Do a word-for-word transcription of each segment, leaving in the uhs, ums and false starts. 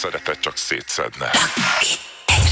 szerepet csak szétszedne. Egy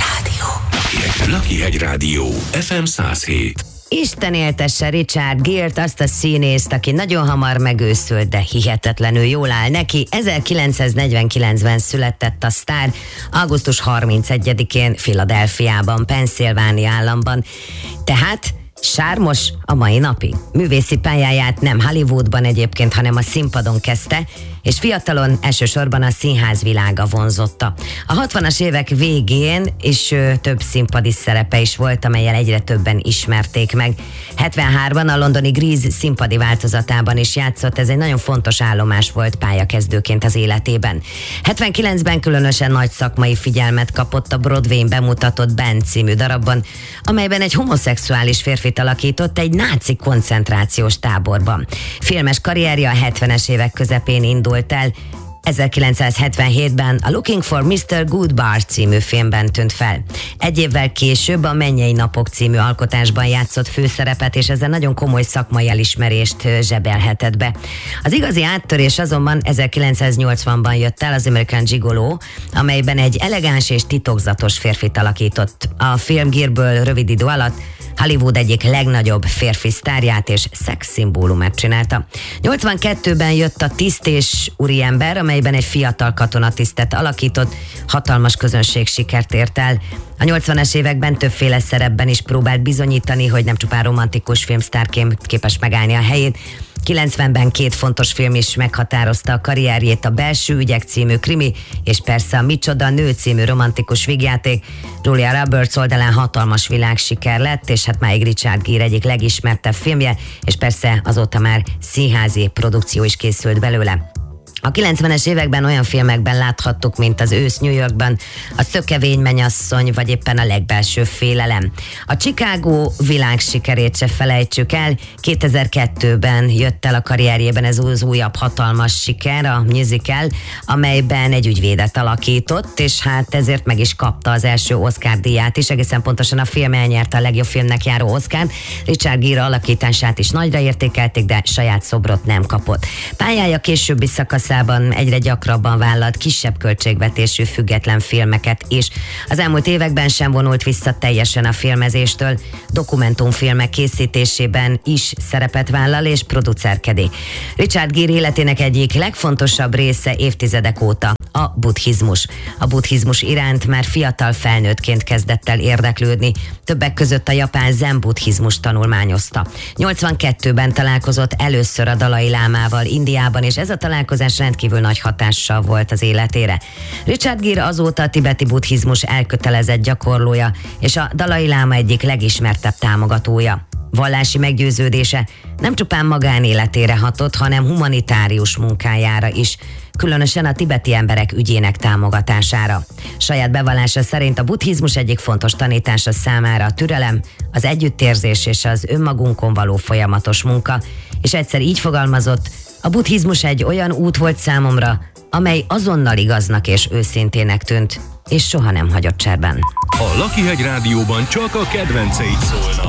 rádió. Lakihegy Rádió, ef em száz hét. Isten éltesse Richard Gere-t, azt a színészt, aki nagyon hamar megőszült, de hihetetlenül jól áll neki. ezerkilencszáznegyvenkilencben született a sztár, augusztus harmincegyedikén Philadelphiában, Pennsylvania államban. Tehát sármos a mai napig. Művészi pályáját nem Hollywoodban egyébként, hanem a színpadon kezdte, és fiatalon elsősorban a színház világa vonzotta. A hatvanas évek végén is ö, több színpadi szerepe is volt, amellyel egyre többen ismerték meg. hetvenháromban a londoni Grease színpadi változatában is játszott, ez egy nagyon fontos állomás volt pályakezdőként az életében. hetvenkilencben különösen nagy szakmai figyelmet kapott a Broadwayn bemutatott Ben című darabban, amelyben egy homoszexuális férfit alakított egy náci koncentrációs táborban. Filmes karrierje a hetvenes évek közepén indult el. ezerkilencszázhetvenhétben a Looking for miszter Goodbar című filmben tűnt fel. Egy évvel később a Mennyei napok című alkotásban játszott főszerepet, és ezzel nagyon komoly szakmai elismerést zsebelhetett be. Az igazi áttörés azonban ezerkilencszáznyolcvanban jött el, az American Gigolo, amelyben egy elegáns és titokzatos férfit alakított. A film Gere-ből rövid idő alatt Hollywood egyik legnagyobb férfi sztárját és szexszimbólumát csinálta. nyolcvankettőben jött a Tiszt és úriember, amelyben egy fiatal katonatisztet alakított, hatalmas közönség sikert ért el. A nyolcvanas években többféle szerepben is próbált bizonyítani, hogy nem csupán romantikus filmsztárként képes megállni a helyét. kilencvenben két fontos film is meghatározta a karrierjét, a Belső ügyek című krimi, és persze a Micsoda nő című romantikus vígjáték. Julia Roberts oldalán hatalmas világsiker lett, és hát máig Richard Gere egyik legismertebb filmje, és persze azóta már színházi produkció is készült belőle. A kilencvenes években olyan filmekben láthattuk, mint az Ősz New Yorkban, a Szökevény mennyasszony, vagy éppen a Legbelső félelem. A Chicago világsikerét se felejtsük el, kétezer-kettőben jött el a karrierjében ez az újabb hatalmas siker, a musical, amelyben egy ügyvédet alakított, és hát ezért meg is kapta az első Oscar-díját is, egészen pontosan a film elnyerte a legjobb filmnek járó Oscart. Richard Gere alakítását is nagyra értékelték, de saját szobrot nem kapott. Pályája későbbi szakasz egyre gyakrabban vállalt kisebb költségvetésű független filmeket is. Az elmúlt években sem vonult vissza teljesen a filmezéstől, dokumentumfilmek készítésében is szerepet vállal és producerkedik. Richard Gere életének egyik legfontosabb része évtizedek óta a buddhizmus. A buddhizmus iránt már fiatal felnőttként kezdett el érdeklődni, többek között a japán zen buddhizmus tanulmányozta. nyolcvankettőben találkozott először a Dalai Lámával Indiában, és ez a találkozás rendkívül nagy hatással volt az életére. Richard Gere azóta a tibeti buddhizmus elkötelezett gyakorlója, és a Dalai Láma egyik legismertebb támogatója. Vallási meggyőződése nem csupán magánéletére hatott, hanem humanitárius munkájára is, különösen a tibeti emberek ügyének támogatására. Saját bevallása szerint a buddhizmus egyik fontos tanítása számára a türelem, az együttérzés és az önmagunkon való folyamatos munka, és egyszer így fogalmazott: a buddhizmus egy olyan út volt számomra, amely azonnal igaznak és őszintének tűnt, és soha nem hagyott cserben. A Lakihegy Rádióban csak a kedvenceid szólnak.